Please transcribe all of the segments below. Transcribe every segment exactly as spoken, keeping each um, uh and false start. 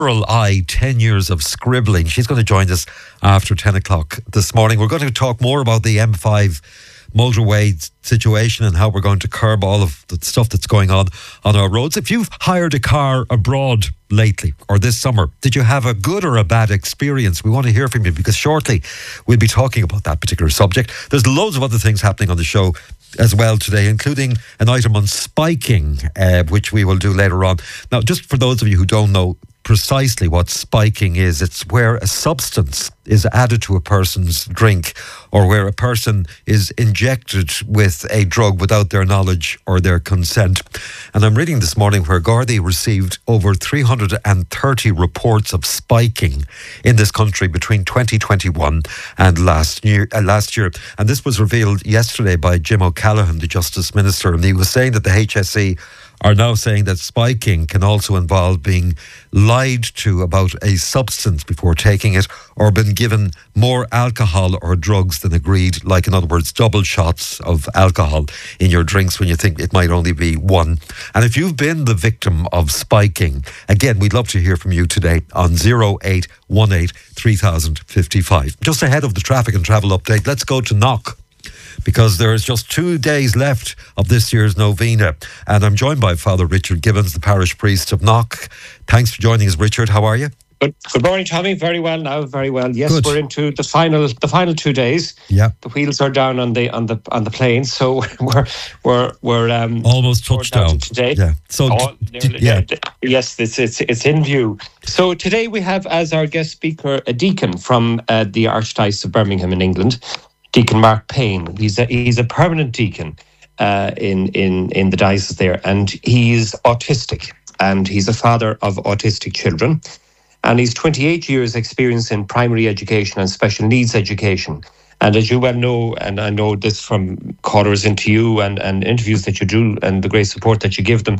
I, ten years of scribbling. She's going to join us after ten o'clock this morning. We're going to talk more about the M five motorway situation and how we're going to curb all of the stuff that's going on on our roads. If you've hired a car abroad lately or this summer, did you have a good or a bad experience? We want to hear from you, because shortly we'll be talking about that particular subject. There's loads of other things happening on the show as well today, including an item on spiking, uh, which we will do later on. Now, just for those of you who don't know precisely what spiking is, it's where a substance is added to a person's drink, or where a person is injected with a drug without their knowledge or their consent. And I'm reading this morning where Gardaí received over three hundred thirty reports of spiking in this country between twenty twenty-one and last year. Uh, last year. And this was revealed yesterday by Jim O'Callaghan, the Justice Minister, and he was saying that the H S E are now saying that spiking can also involve being lied to about a substance before taking it, or been given more alcohol or drugs than agreed, like, in other words, double shots of alcohol in your drinks when you think it might only be one. And if you've been the victim of spiking, again, we'd love to hear from you today on zero eight one eight three thousand fifty-five. Just ahead of the traffic and travel update, let's go to Knock, because there's just two days left of this year's novena. And I'm joined by Father Richard Gibbons, the parish priest of Knock. Thanks for joining us, Richard. How are you? Good, good morning, Tommy. Very well now, very well. Yes, Good. We're into the final the final two days. Yeah. The wheels are down on the on the on the plane, so we're we're we're um almost touchdown today. Yeah. So oh, d- yeah. Yes, it's it's it's in view. So today we have as our guest speaker a deacon from uh, the Archdiocese of Birmingham in England, Deacon Mark Payne. He's a he's a permanent deacon uh, in in in the diocese there, and he's autistic, and he's a father of autistic children, and he's twenty-eight years experience in primary education and special needs education. And as you well know, and I know this from callers into you and and interviews that you do, and the great support that you give them,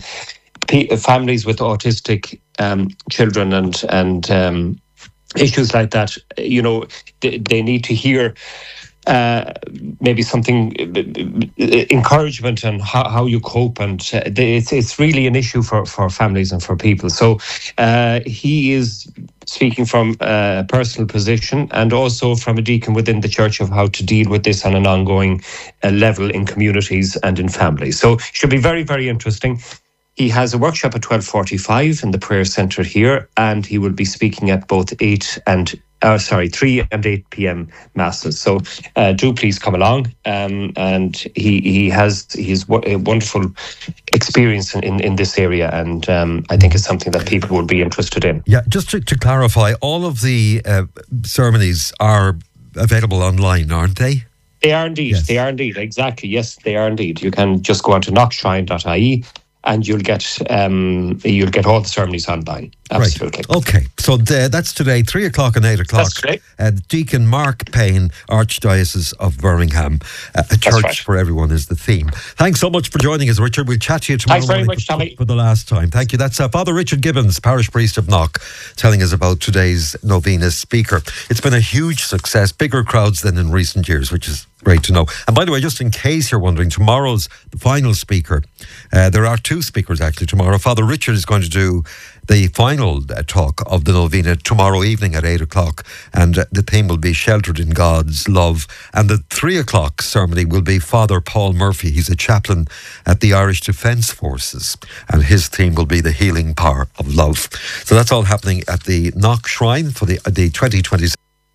p- families with autistic um, children and and um, issues like that, you know, they, they need to hear Uh, maybe something uh, encouragement on how, how you cope, and uh, it's it's really an issue for, for families and for people. So uh, he is speaking from a personal position and also from a deacon within the church of how to deal with this on an ongoing uh, level in communities and in families. So it should be very, very interesting. He has a workshop at twelve forty-five in the prayer centre here, and he will be speaking at both eight and Uh, sorry, three and eight p.m. masses. So uh, do please come along. Um, and he he has he's a wonderful experience in, in, in this area, and um, I think it's something that people would be interested in. Yeah, just to, to clarify, all of the uh, ceremonies are available online, aren't they? They are indeed. Yes. They are indeed. Exactly. Yes, they are indeed. You can just go on to knock shrine dot I E. And you'll get um, you'll get all the ceremonies online. Absolutely. Right. Okay. So the, that's today, three o'clock and eight o'clock. That's today. Uh, Deacon Mark Payne, Archdiocese of Birmingham. Uh, a church right. for everyone is the theme. Thanks so much for joining us, Richard. We'll chat to you tomorrow Thanks very morning much, for, Tommy. for the last time. Thank you. That's uh, Father Richard Gibbons, parish priest of Knock, telling us about today's novena speaker. It's been a huge success, bigger crowds than in recent years, which is great to know. And by the way, just in case you're wondering, tomorrow's the final speaker. Uh, there are two speakers actually tomorrow. Father Richard is going to do the final uh, talk of the novena tomorrow evening at eight o'clock, and uh, the theme will be Sheltered in God's Love. And the three o'clock ceremony will be Father Paul Murphy. He's a chaplain at the Irish Defence Forces, and his theme will be the healing power of love. So that's all happening at the Knock Shrine for the, uh, the twenty twenty-six.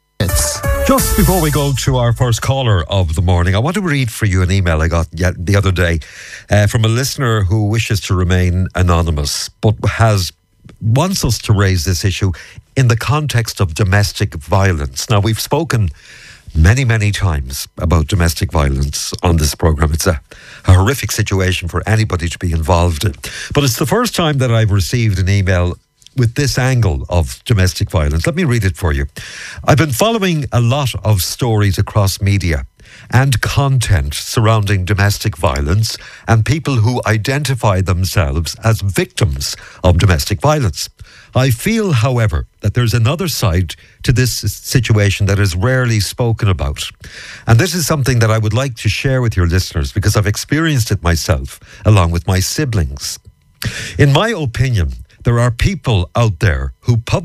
Just before we go to our first caller of the morning, I want to read for you an email I got the other day uh, from a listener who wishes to remain anonymous, but has wants us to raise this issue in the context of domestic violence. Now, we've spoken many, many times about domestic violence on this programme. It's a, a horrific situation for anybody to be involved in. But it's the first time that I've received an email with this angle of domestic violence. Let me read it for you. I've been following a lot of stories across media and content surrounding domestic violence and people who identify themselves as victims of domestic violence. I feel, however, that there's another side to this situation that is rarely spoken about. And this is something that I would like to share with your listeners because I've experienced it myself along with my siblings. In my opinion, there are people out there who